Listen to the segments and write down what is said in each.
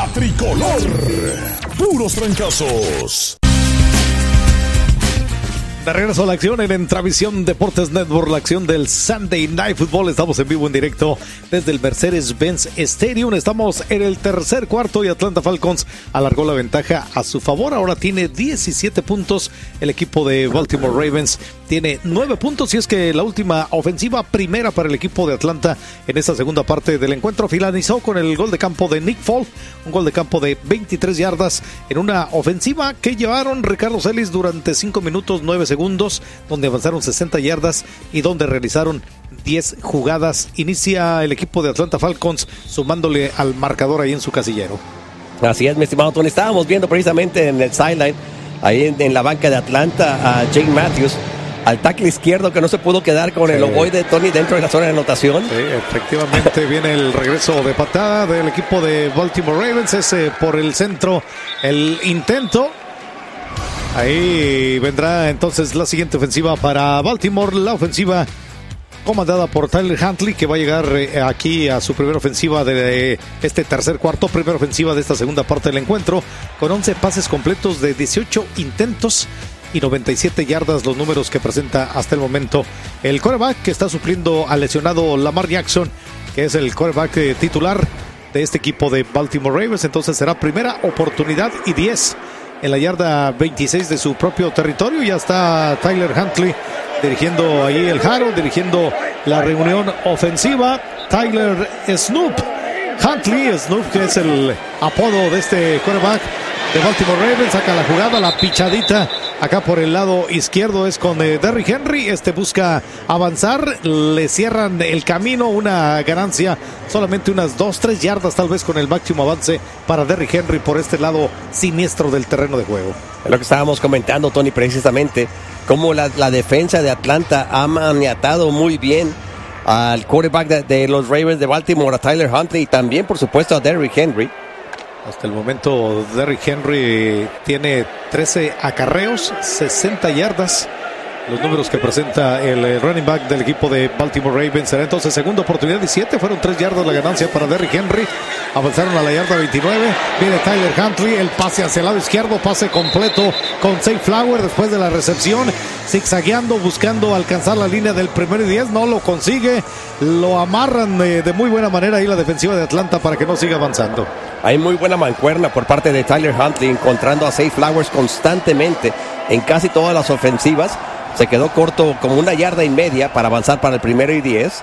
tricolor. Puros trancazos. De regreso a la acción en Entravisión Deportes Network, la acción del Sunday Night Football. Estamos en vivo en directo desde el Mercedes-Benz Stadium. Estamos en el tercer cuarto y Atlanta Falcons alargó la ventaja a su favor. Ahora tiene 17 puntos. El equipo de Baltimore Ravens tiene 9 puntos. Y es que la última ofensiva primera para el equipo de Atlanta en esta segunda parte del encuentro finalizó con el gol de campo de Nick Folk. Un gol de campo de 23 yardas en una ofensiva que llevaron Ricardo Celis durante 5 minutos 9 segundos, donde avanzaron 60 yardas y donde realizaron 10 jugadas. Inicia el equipo de Atlanta Falcons sumándole al marcador ahí en su casillero. Así es, mi estimado Tony. Estábamos viendo precisamente en el sideline, ahí en la banca de Atlanta, a Jake Matthews, al tackle izquierdo que no se pudo quedar con el ovoide de Tony dentro de la zona de anotación. Sí, efectivamente viene el regreso de patada del equipo de Baltimore Ravens. Es por el centro el intento. Ahí vendrá entonces la siguiente ofensiva para Baltimore, la ofensiva comandada por Tyler Huntley, que va a llegar aquí a su primera ofensiva de este tercer cuarto, primera ofensiva de esta segunda parte del encuentro, con 11 pases completos de 18 intentos y 97 yardas, los números que presenta hasta el momento el quarterback, que está supliendo al lesionado Lamar Jackson, que es el quarterback titular de este equipo de Baltimore Ravens. Entonces será primera oportunidad y 10 en la yarda 26 de su propio territorio. Ya está Tyler Huntley dirigiendo ahí el Jaro, dirigiendo la reunión ofensiva. Tyler Snoop Huntley, Snoop, que es el apodo de este quarterback de Baltimore Ravens, saca la jugada, la pichadita acá por el lado izquierdo es con Derrick Henry. Busca avanzar, le cierran el camino, una ganancia solamente unas 2-3 yardas tal vez con el máximo avance para Derrick Henry por este lado siniestro del terreno de juego. Es lo que estábamos comentando, Tony, precisamente cómo la defensa de Atlanta ha maniatado muy bien al quarterback de los Ravens de Baltimore, a Tyler Huntley, y también por supuesto a Derrick Henry. Hasta el momento Derrick Henry tiene 13 acarreos, 60 yardas. Los números que presenta el running back del equipo de Baltimore Ravens. Será entonces segunda oportunidad y 7. Fueron 3 yardas la ganancia para Derrick Henry. Avanzaron a la yarda 29. Viene Tyler Huntley. El pase hacia el lado izquierdo. Pase completo con Zay Flowers después de la recepción. Zigzagueando, buscando alcanzar la línea del primero y 10. No lo consigue. Lo amarran de muy buena manera ahí la defensiva de Atlanta para que no siga avanzando. Hay muy buena mancuerna por parte de Tyler Huntley, encontrando a Zay Flowers constantemente en casi todas las ofensivas. Se quedó corto como 1,5 yardas para avanzar para el primero y 10.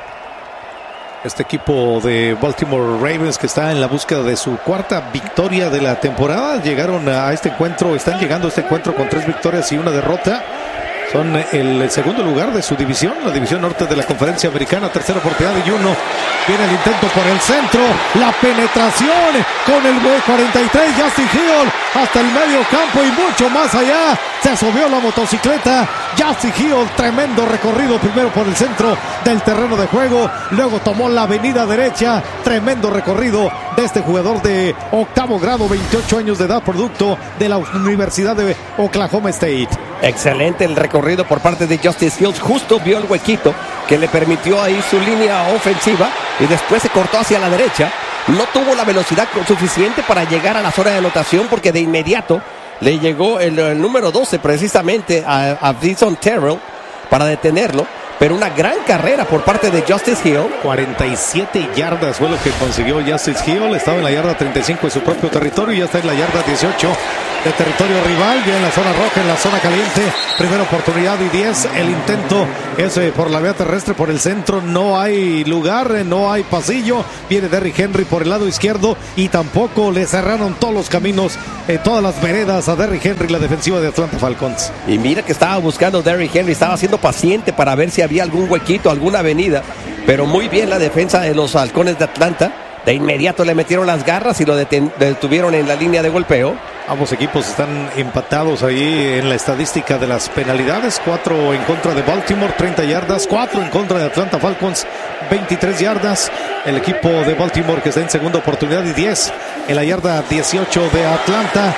Este equipo de Baltimore Ravens, que está en la búsqueda de su cuarta victoria de la temporada, llegaron a este encuentro, están llegando a este encuentro con 3 victorias y 1 derrota. Son el segundo lugar de su división, la división norte de la Conferencia Americana. Tercera oportunidad y 1. Viene el intento por el centro. La penetración con el 43. Justin Hill hasta el medio campo y mucho más allá. Se subió la motocicleta. Justin Hill, tremendo recorrido. Primero por el centro del terreno de juego. Luego tomó la avenida derecha. Tremendo recorrido de este jugador de octavo grado, 28 años de edad, producto de la Universidad de Oklahoma State. Excelente el recorrido por parte de Justice Hills. Justo vio el huequito que le permitió ahí su línea ofensiva y después se cortó hacia la derecha. No tuvo la velocidad suficiente para llegar a la zona de anotación porque de inmediato le llegó el número 12 precisamente a Vinson Terrell para detenerlo. Pero una gran carrera por parte de Justice Hill. 47 yardas fue lo que consiguió Justice Hill. Estaba en la yarda 35 de su propio territorio y ya está en la yarda 18 de territorio rival. Ya en la zona roja, en la zona caliente. Primera oportunidad y 10. El intento es por la vía terrestre, por el centro. No hay lugar, no hay pasillo. Viene Derrick Henry por el lado izquierdo y tampoco le cerraron todos los caminos, todas las veredas a Derrick Henry, la defensiva de Atlanta Falcons. Y mira que estaba buscando Derrick Henry, estaba siendo paciente para ver si había algún huequito, alguna avenida, pero muy bien la defensa de los Halcones de Atlanta. De inmediato le metieron las garras y lo detuvieron en la línea de golpeo. Ambos equipos están empatados ahí en la estadística de las penalidades. 4 en contra de Baltimore, 30 yardas. 4 en contra de Atlanta Falcons, 23 yardas. El equipo de Baltimore que está en segunda oportunidad y 10 en la yarda 18 de Atlanta.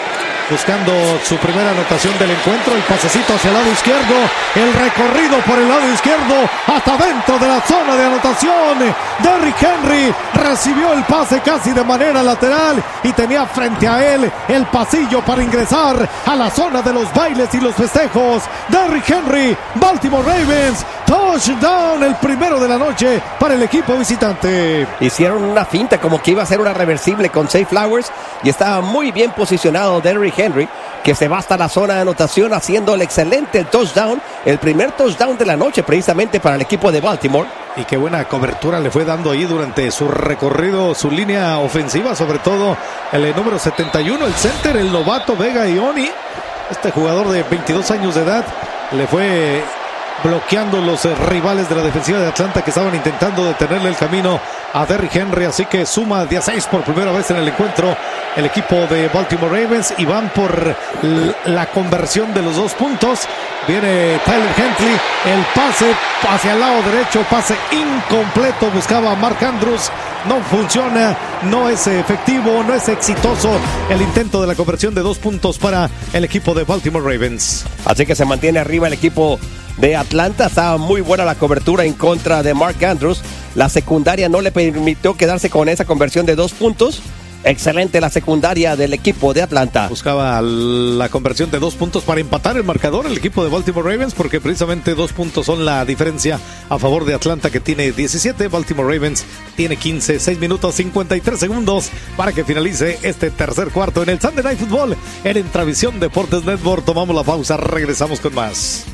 buscando su primera anotación del encuentro. El pasecito hacia el lado izquierdo, el recorrido por el lado izquierdo hasta dentro de la zona de anotación. Derrick Henry recibió el pase casi de manera lateral y tenía frente a él el pasillo para ingresar a la zona de los bailes y los festejos. Derrick Henry, Baltimore Ravens, touchdown, el primero de la noche para el equipo visitante. Hicieron una finta como que iba a ser una reversible con Zay Flowers y estaba muy bien posicionado Derrick Henry, que se va hasta la zona de anotación haciendo el excelente touchdown, el primer touchdown de la noche precisamente para el equipo de Baltimore. Y qué buena cobertura le fue dando ahí durante su recorrido, su línea ofensiva, sobre todo el número 71, el center, el novato Vega Ioni. Este jugador de 22 años de edad le fue bloqueando los rivales de la defensiva de Atlanta que estaban intentando detenerle el camino a Derrick Henry, así que suma 16 por primera vez en el encuentro el equipo de Baltimore Ravens y van por la conversión de los 2 puntos. Viene Tyler Huntley, el pase hacia el lado derecho, pase incompleto, buscaba a Mark Andrews, no funciona, no es efectivo, no es exitoso el intento de la conversión de 2 puntos para el equipo de Baltimore Ravens. Así que se mantiene arriba el equipo de Atlanta. Estaba muy buena la cobertura en contra de Mark Andrews. La secundaria no le permitió quedarse con esa conversión de 2 puntos. Excelente la secundaria del equipo de Atlanta. Buscaba la conversión de 2 puntos para empatar el marcador el equipo de Baltimore Ravens, porque precisamente 2 puntos son la diferencia a favor de Atlanta, que tiene 17, Baltimore Ravens tiene 15, 6 minutos 53 segundos para que finalice este tercer cuarto en el Sunday Night Football en Intravisión Deportes Network. Tomamos la pausa, regresamos con más.